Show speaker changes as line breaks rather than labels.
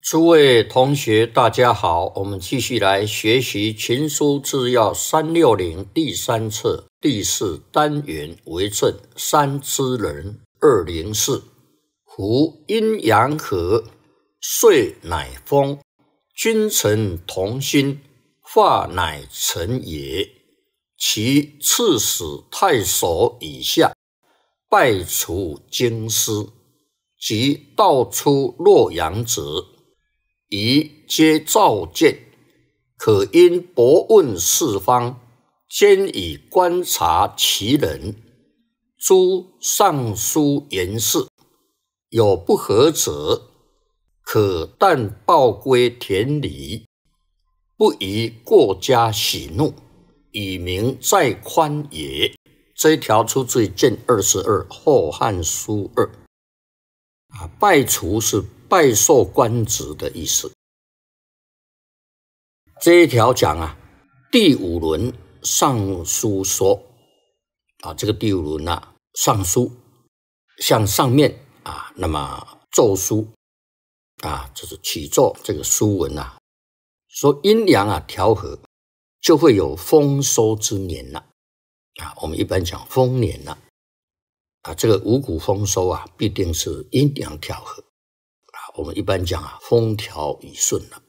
诸位同学，大家好，我们继续来学习《群书治要360》第3册第4单元为政三之人204。夫阴阳和，岁乃丰，君臣同心，化乃成也。其刺史太守以下，败除京师，及道出洛阳者，宜皆召见，可因博问四方，兼以观察其人。诸尚书言事，有不合者，可但报归田里，不宜过加喜怒，以明在宽也。这一条出自于卷22后汉书2。拜除是拜受官职的意思。这一条讲第5轮上书说这个第5轮上书向上面那么奏书就是启奏这个书文说阴阳调和，就会有丰收之年了我们一般讲丰年了这个五谷丰收必定是阴阳调和我们一般讲风调雨顺了